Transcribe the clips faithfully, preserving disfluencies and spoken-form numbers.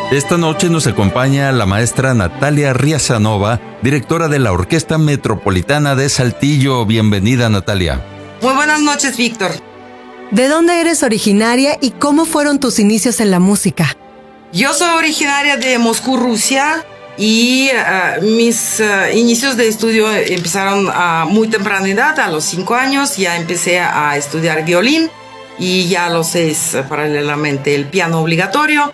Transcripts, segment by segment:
Esta noche nos acompaña la maestra Natalia Riazanova, directora de la Orquesta Metropolitana de Saltillo. Bienvenida, Natalia. Muy buenas noches, Víctor. ¿De dónde eres originaria y cómo fueron tus inicios en la música? Yo soy originaria de Moscú, Rusia, y uh, mis uh, inicios de estudio empezaron a muy temprana edad, a los cinco años. Ya empecé a estudiar violín y ya a los seis, uh, paralelamente, el piano obligatorio.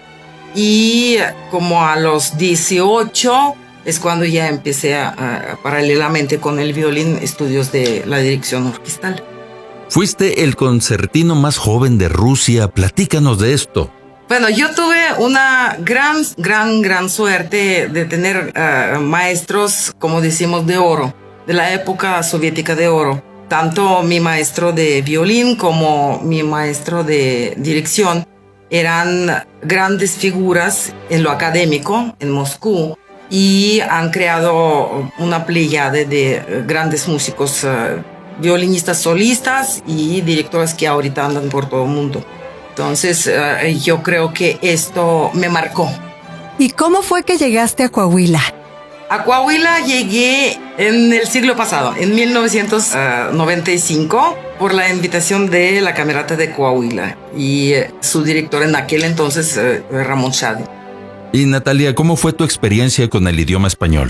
Y como a los dieciocho es cuando ya empecé a, a, paralelamente con el violín, estudios de la dirección orquestal. Fuiste el concertino más joven de Rusia. Platícanos de esto. Bueno, yo tuve una gran, gran, gran suerte de tener uh, maestros, como decimos, de oro, de la época soviética de oro. Tanto mi maestro de violín como mi maestro de dirección eran grandes figuras en lo académico en Moscú y han creado una pléyade de grandes músicos, uh, violinistas solistas y directores que ahorita andan por todo el mundo. Entonces, uh, yo creo que esto me marcó. ¿Y cómo fue que llegaste a Coahuila? A Coahuila llegué en el siglo pasado, en mil novecientos noventa y cinco, por la invitación de la Camerata de Coahuila y uh, su director en aquel entonces, uh, Ramón Shadi. Y Natalia, ¿cómo fue tu experiencia con el idioma español?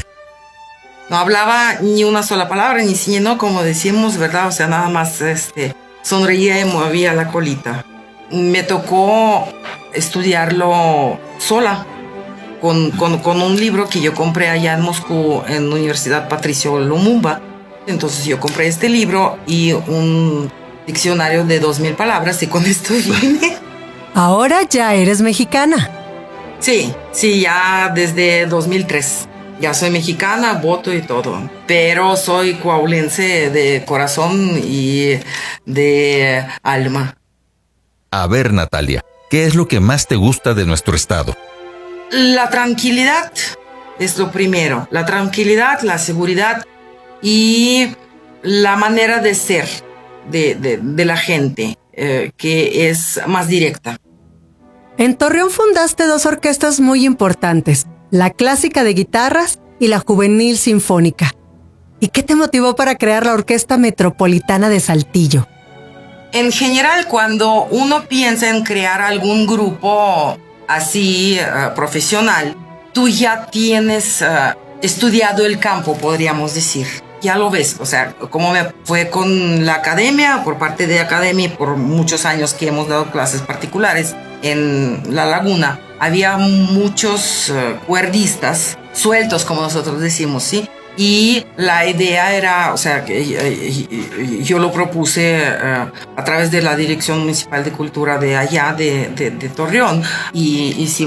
No hablaba ni una sola palabra, ni sí, no, como decimos, ¿verdad? O sea, nada más este, sonreía y movía la colita. Me tocó estudiarlo sola, con, con, con un libro que yo compré allá en Moscú, en la Universidad Patricio Lumumba. Entonces yo compré este libro y un diccionario de dos mil palabras, y con esto vine. Ahora ya eres mexicana. Sí, sí, ya desde dos mil tres. Ya soy mexicana, voto y todo, pero soy coahuilense de corazón y de alma. A ver, Natalia, ¿qué es lo que más te gusta de nuestro estado? La tranquilidad es lo primero. La tranquilidad, la seguridad y la manera de ser de, de, de la gente, eh, que es más directa. En Torreón fundaste dos orquestas muy importantes, la clásica de guitarras y la juvenil sinfónica. ¿Y qué te motivó para crear la Orquesta Metropolitana de Saltillo? En general, cuando uno piensa en crear algún grupo así uh, profesional, tú ya tienes uh, estudiado el campo, podríamos decir. Ya lo ves, o sea, como me fue con la academia, por parte de academia, por muchos años que hemos dado clases particulares en La Laguna, había muchos uh, cuerdistas sueltos, como nosotros decimos, ¿sí? Y la idea era, o sea, que yo lo propuse uh, a través de la Dirección Municipal de Cultura de allá, de, de, de Torreón, y hicimos